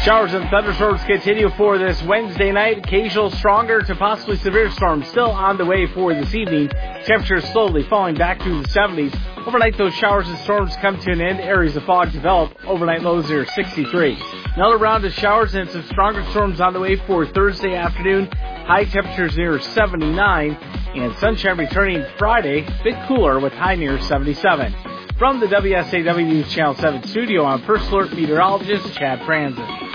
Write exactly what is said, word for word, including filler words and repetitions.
Showers and thunderstorms continue for this Wednesday night. Occasional stronger to possibly severe storms still on the way for this evening. Temperatures slowly falling back to the seventies. Overnight, those showers and storms come to an end. Areas of fog develop. Overnight lows are sixty-three. Another round of showers and some stronger storms on the way for Thursday afternoon. High temperatures near seventy-nine. And sunshine returning Friday. A bit cooler with high near seventy-seven. From the W S A W News Channel seven studio, I'm First Alert Meteorologist Chad Franzen.